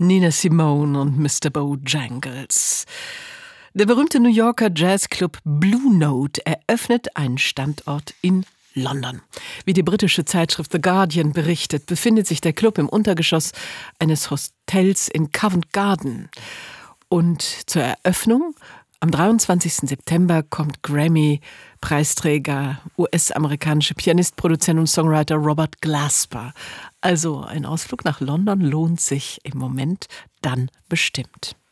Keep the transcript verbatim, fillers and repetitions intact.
Nina Simone und Mister Bojangles. Der berühmte New Yorker Jazzclub Blue Note eröffnet einen Standort in London. Wie die britische Zeitschrift The Guardian berichtet, befindet sich der Club im Untergeschoss eines Hotels in Covent Garden. Und zur Eröffnung am dreiundzwanzigsten September kommt Grammy-Preisträger, U S-amerikanische Pianist, Produzent und Songwriter Robert Glasper. Also ein Ausflug nach London lohnt sich im Moment dann bestimmt.